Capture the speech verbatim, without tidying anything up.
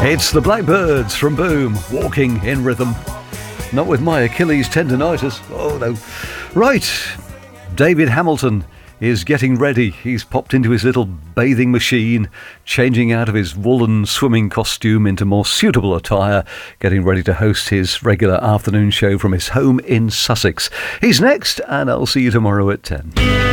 It's the Blackbirds from Boom, Walking in Rhythm. Not with my Achilles tendonitis. Oh, no. Right. David Hamilton is getting ready. He's popped into his little bathing machine, changing out of his woolen swimming costume into more suitable attire, getting ready to host his regular afternoon show from his home in Sussex. He's next, and I'll see you tomorrow at ten.